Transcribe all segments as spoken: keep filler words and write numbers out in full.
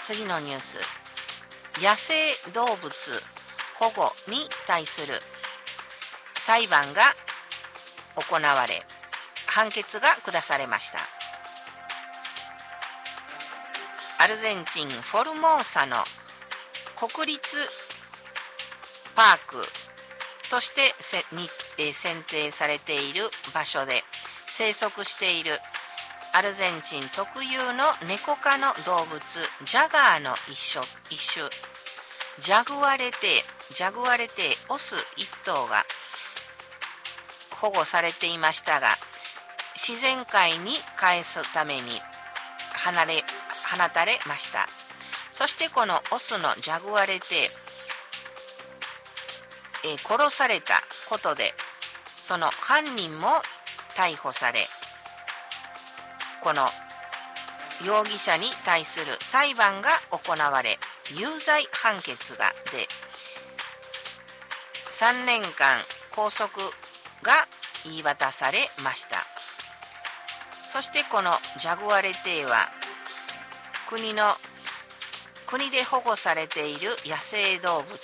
次のニュース、野生動物保護に対する裁判が行われ、判決が下されました。アルゼンチンフォルモーサの国立パークとしてせに、えー、選定されている場所で生息しているアルゼンチン特有のネコ科の動物ジャガーの一種、一種ジャグアレテジャグアレテオス一頭が保護されていましたが、自然界に返すために離れ放たれました。そしてこのオスのジャグアレテ、えー、殺されたことでその犯人も逮捕され、この容疑者に対する裁判が行われ、有罪判決が出、さんねんかん拘束が言い渡されました。そしてこのジャグアレテは国の国で保護されている野生動物、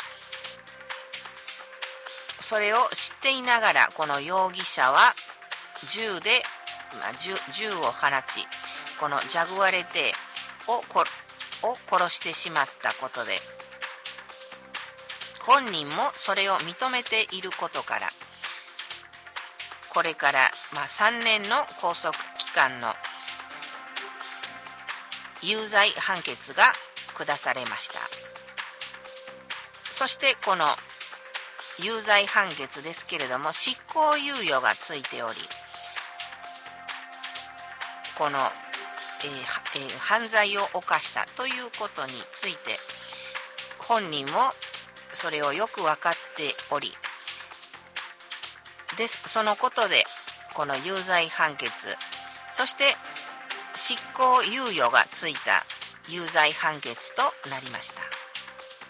それを知っていながらこの容疑者は銃で、まあ、銃, 銃を放ち、このジャグアレテをこを殺してしまったことで、本人もそれを認めていることから、これから、まあ、さんねんの拘束期間の有罪判決が下されました。そしてこの有罪判決ですけれども、執行猶予がついており、この、えーえー、犯罪を犯したということについて本人もそれをよく分かっておりです。そのことでこの有罪判決、そして執行猶予がついた有罪判決となりました。